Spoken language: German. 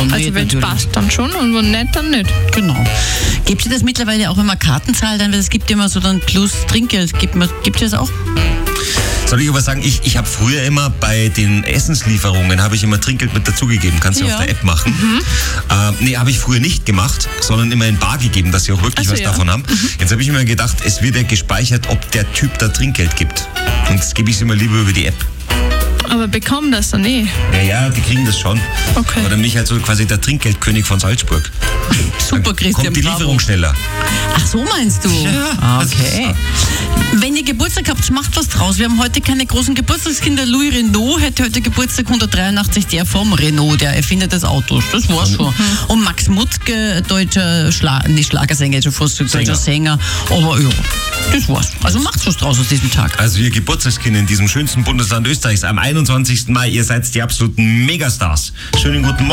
dann Also nicht wenn es natürlich. passt, dann schon und wenn nicht, dann nicht. Genau. Gibt es das mittlerweile auch, wenn man Karten zahlt, dann, weil es gibt immer so dann plus Trinkgeld, gibt es das auch? Soll ich aber sagen, ich habe früher immer bei den Essenslieferungen, habe ich immer Trinkgeld mit dazugegeben. Kannst du Ja. auf der App machen. Nee, habe ich früher nicht gemacht, sondern immer in bar gegeben, dass sie auch wirklich Ach so, was ja. davon haben. Jetzt habe ich mir gedacht, es wird ja gespeichert, ob der Typ da Trinkgeld gibt. Und das gebe ich immer lieber über die App. Aber bekommen das dann eh. Ja, die kriegen das schon. Okay. Oder mich halt so quasi der Trinkgeldkönig von Salzburg. Super, Dann Christian, kommt die bravo. Lieferung schneller. Ach, so meinst du? Ja. Okay. Wenn ihr Geburtstag habt, macht was draus. Wir haben heute keine großen Geburtstagskinder. Louis Renault hätte heute Geburtstag, 183, der vom Renault, der Erfinder des Autos. Das war's schon. Und Max Mutzke, deutscher Schlagersänger, jetzt schon fast deutscher Sänger. Aber ja, das war's. Also macht was draus aus diesem Tag. Also ihr Geburtstagskinder in diesem schönsten Bundesland Österreichs am 21. Mai, ihr seid die absoluten Megastars. Schönen guten Morgen.